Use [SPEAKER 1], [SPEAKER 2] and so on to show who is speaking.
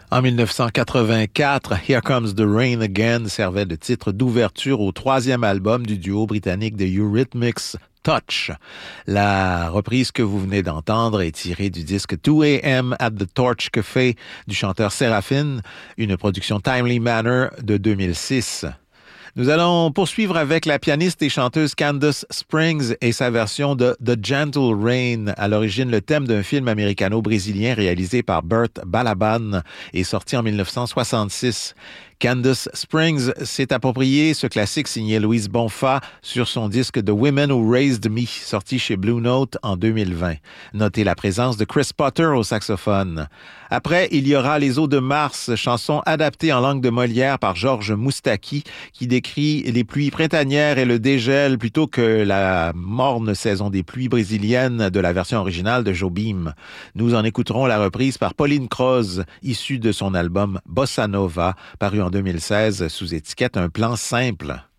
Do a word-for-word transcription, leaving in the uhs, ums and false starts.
[SPEAKER 1] En dix-neuf cent quatre-vingt-quatre, Here Comes the Rain Again servait de titre d'ouverture au troisième album du duo britannique The Eurythmics, Touch. La reprise que vous venez d'entendre est tirée du disque two a.m. at the Torch Cafe du chanteur Seraphine, une production Timely Manner de deux mille six. Nous allons poursuivre avec la pianiste et chanteuse Candace Springs et sa version de The Gentle Rain, à l'origine le thème d'un film américano-brésilien réalisé par Burt Balaban et sorti en dix-neuf cent soixante-six. Candace Springs s'est approprié ce classique signé Louise Bonfa sur son disque The Women Who Raised Me, sorti chez Blue Note en deux mille vingt. Notez la présence de Chris Potter au saxophone. Après, il y aura Les Eaux de Mars, chanson adaptée en langue de Molière par Georges Moustaki, qui décrit les pluies printanières et le dégel plutôt que la morne saison des pluies brésiliennes de la version originale de Jobim. Nous en écouterons la reprise par Pauline Croze, issue de son album Bossa Nova, paru en deux mille seize sous étiquette Un plan simple.